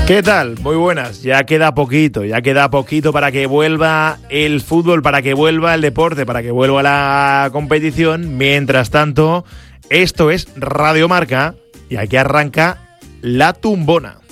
¿Qué tal? Muy buenas. Ya queda poquito para que vuelva el fútbol, para que vuelva el deporte, para que vuelva la competición. Mientras tanto, esto es Radio Marca y aquí arranca La Tumbona.